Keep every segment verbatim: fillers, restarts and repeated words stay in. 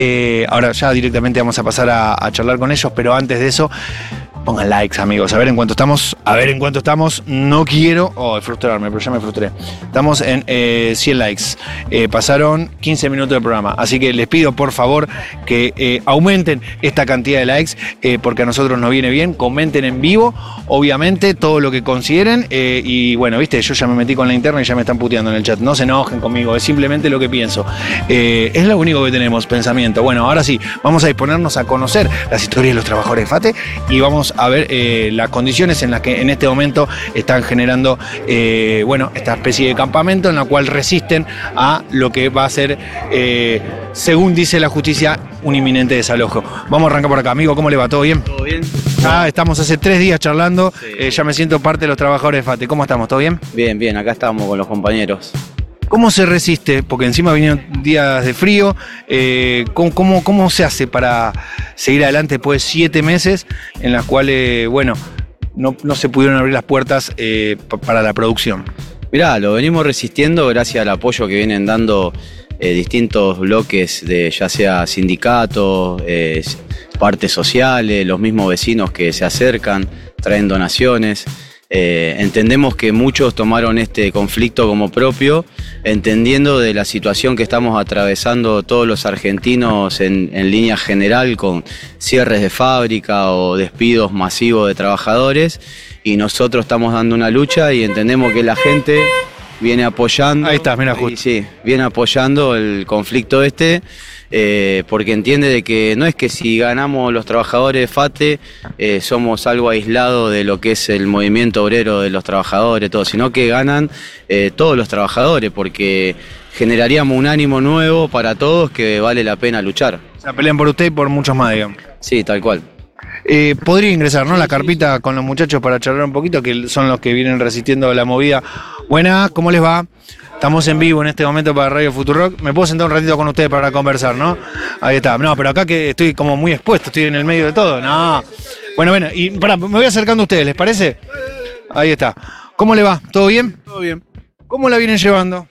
Eh, ahora ya directamente vamos a pasar a, a charlar con ellos, pero antes de eso, pongan likes, amigos. A ver en cuánto estamos. A ver en cuánto estamos. No quiero oh, frustrarme, pero ya me frustré. Estamos en eh, cien likes. Eh, pasaron quince minutos del programa. Así que les pido, por favor, que eh, aumenten esta cantidad de likes, eh, porque a nosotros nos viene bien. Comenten en vivo, obviamente, todo lo que consideren. Eh, y bueno, viste, yo ya me metí con la interna y ya me están puteando en el chat. No se enojen conmigo, es simplemente lo que pienso. Eh, es lo único que tenemos, pensamiento. Bueno, ahora sí, vamos a disponernos a conocer las historias de los trabajadores de FATE y vamos a ver eh, las condiciones en las que en este momento están generando eh, bueno, esta especie de campamento en la cual resisten a lo que va a ser, eh, según dice la justicia, un inminente desalojo. Vamos a arrancar por acá. Amigo, ¿cómo le va? ¿Todo bien? ¿Todo bien? Ya estamos hace tres días charlando, Sí. eh, ya me siento parte de los trabajadores de FATE. ¿Cómo estamos? ¿Todo bien? Bien, bien, acá estamos con los compañeros. ¿Cómo se resiste? Porque encima vinieron días de frío. Eh, ¿cómo, cómo, ¿Cómo se hace para seguir adelante después de siete meses en las cuales, bueno, no, no se pudieron abrir las puertas eh, para la producción? Mirá, lo venimos resistiendo gracias al apoyo que vienen dando eh, distintos bloques de ya sea sindicatos, eh, partes sociales, los mismos vecinos que se acercan, traen donaciones. Eh, entendemos que muchos tomaron este conflicto como propio, entendiendo de la situación que estamos atravesando todos los argentinos en, en línea general, con cierres de fábrica o despidos masivos de trabajadores, y nosotros estamos dando una lucha y entendemos que la gente viene apoyando. Ahí está, mira, justo. Y sí, viene apoyando el conflicto este. Eh, porque entiende de que no es que si ganamos los trabajadores de FATE eh, somos algo aislado de lo que es el movimiento obrero de los trabajadores, todo, sino que ganan eh, todos los trabajadores, porque generaríamos un ánimo nuevo para todos que vale la pena luchar. O sea, pelean por usted y por muchos más, digamos. Sí, tal cual. Eh, podría ingresar, ¿no? Sí, la sí, carpita sí. con los muchachos para charlar un poquito, que son los que vienen resistiendo la movida. Buenas, ¿cómo les va? Estamos en vivo en este momento para Radio Futurock. Me puedo sentar un ratito con ustedes para conversar, ¿no? Ahí está. No, pero acá que estoy como muy expuesto, estoy en el medio de todo. No. Bueno, bueno, y pará, me voy acercando a ustedes, ¿les parece? Ahí está. ¿Cómo le va? ¿Todo bien? Todo bien. ¿Cómo la vienen llevando?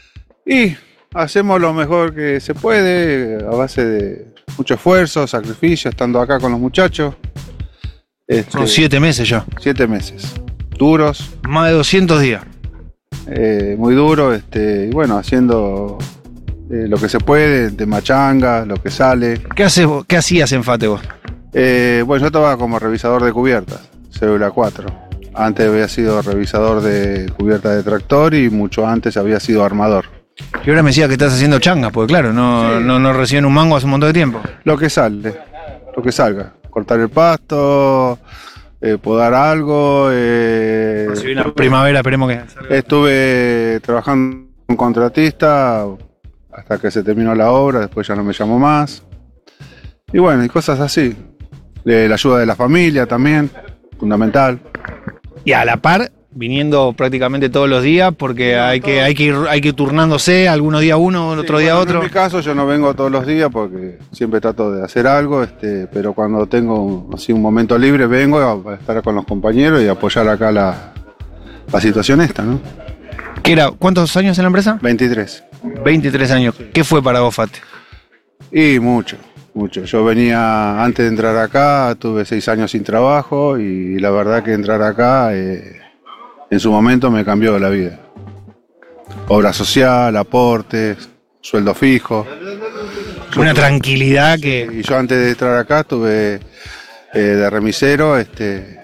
Y hacemos lo mejor que se puede, a base de mucho esfuerzo, sacrificio, estando acá con los muchachos. Este, Son siete meses ya. Siete meses. Duros, Más de doscientos días. eh, muy duros, este, y bueno, haciendo eh, lo que se puede, de machanga, lo que sale. ¿Qué, haces vos? ¿Qué hacías en FATE vos? Eh, bueno, yo estaba como revisador de cubiertas, cédula cuatro. Antes había sido revisador de cubiertas de tractor y mucho antes había sido armador. Y ahora me decía que estás haciendo changas, porque claro, no, Sí. no, no reciben un mango hace un montón de tiempo. Lo que sale, lo que salga. Cortar el pasto, eh, podar algo. Eh, Si viene la primavera, esperemos que salga. estuve trabajando con contratista hasta que se terminó la obra, después ya no me llamó más. Y bueno, y cosas así. Eh, la ayuda de la familia también, fundamental. Y a la par, viniendo prácticamente todos los días, porque No, hay, que, todo. hay, que ir, hay que ir turnándose, algunos días uno, otro Sí, día bueno, otro. En mi caso yo no vengo todos los días porque siempre trato de hacer algo, este, pero cuando tengo así un momento libre vengo a estar con los compañeros y apoyar acá la, la situación esta, ¿no? ¿Qué era? ¿Cuántos años en la empresa? veintitrés. veintitrés años. ¿Qué fue para vos, Fate? Y mucho, mucho. Yo venía, antes de entrar acá, tuve seis años sin trabajo y la verdad que entrar acá eh, en su momento me cambió la vida. Obra social, aportes, sueldo fijo. Una tranquilidad que... Y yo antes de entrar acá estuve eh, de remisero, este,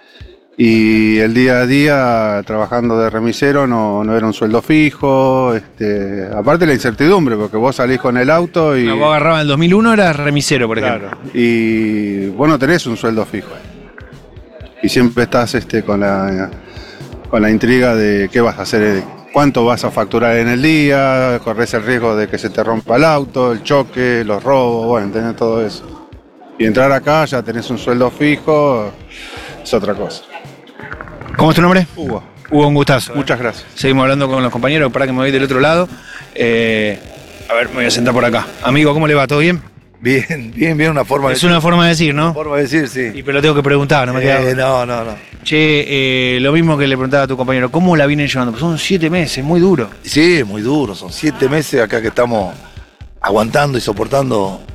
y el día a día trabajando de remisero no, no era un sueldo fijo, este, aparte la incertidumbre, porque vos salís con el auto y... No, vos agarrabas en el dos mil uno, eras remisero, por ejemplo. Claro, y vos no tenés un sueldo fijo. Y siempre estás este, con, la, con la intriga de qué vas a hacer, cuánto vas a facturar en el día, corres el riesgo de que se te rompa el auto, el choque, los robos, bueno, tenés todo eso. Y entrar acá ya tenés un sueldo fijo, es otra cosa. ¿Cómo es tu nombre? Hugo, Hugo, un gustazo. muchas gracias. Seguimos hablando con los compañeros, para que me voy del otro lado. Eh, a ver, me voy a sentar por acá. Amigo, ¿cómo le va? ¿Todo bien? Bien, bien, bien, una forma Es de una forma de decir, ¿no? forma de decir, sí. Y pero lo tengo que preguntar, no me queda. Eh, no, no, no. Che, eh, lo mismo que le preguntaba a tu compañero, ¿cómo la vienen llevando? Pues son siete meses, muy duro. Sí, muy duro, son siete meses acá que estamos aguantando y soportando